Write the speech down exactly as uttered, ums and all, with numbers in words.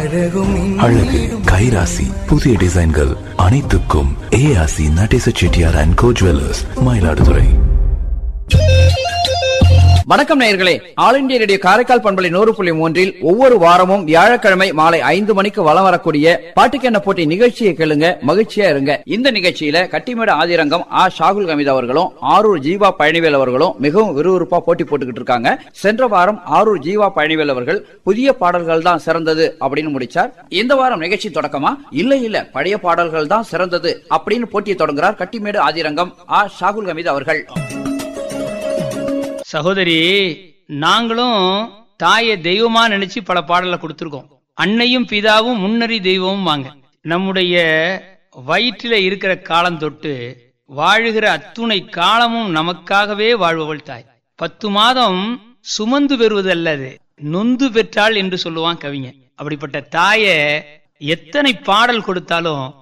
அழகு கைராசி புதிய டிசைன்கள் அனைத்துக்கும் ஏஆசி Natesa Chettiar and go jewellers, Mayiladuthurai. வணக்கம் நேயர்களே, ஆல் இந்தியா ரேடியோ காரைக்கால் பண்பலை நூறு புள்ளி மூன்றில் ஒவ்வொரு வாரமும் வியாழக்கிழமை மாலை ஐந்து மணிக்கு வலம் வரக்கூடிய பாட்டுக்கென்ன போட்டி நிகழ்ச்சியை கேளுங்க, மகிழ்ச்சியா இருங்க. இந்த நிகழ்ச்சியில கட்டிமேடு ஆதிரங்கம் ஆ ஷாகுல் ஹமீத் அவர்களும் ஆரூர் ஜீவா பழனிவேல் அவர்களும் மிகவும் விறுவிறுப்பா போட்டி போட்டுக்கிட்டு இருக்காங்க. சென்ற வாரம் ஆரூர் ஜீவா பழனிவேல் அவர்கள் புதிய பாடல்கள் தான் சிறந்தது அப்படின்னு முடிச்சார். இந்த வாரம் நிகழ்ச்சி தொடக்கமா இல்ல இல்ல பழைய பாடல்கள் தான் சிறந்தது அப்படின்னு போட்டியை தொடங்குறார் கட்டிமேடு ஆதிரங்கம் ஆ ஷாகுல் ஹமீத் அவர்கள். சகோதரி, நாங்களும் தாயை தெய்வமா நினைச்சு பல பாடலை கொடுத்திருக்கோம். அன்னையும் பிதாவும் முன்னறி தெய்வமும் வாங்க. நம்முடைய வயிற்றில இருக்கிற காலம் தொட்டு வாழுகிற அத்துணை காலமும் நமக்காகவே வாழ்பவள் தாய். பத்து மாதம் சுமந்து பெறுவதல்லது நொந்து பெற்றாள் என்று சொல்லுவான் கவிஞன். அப்படிப்பட்ட தாய எத்தனை பாடல் கொடுத்தாலும்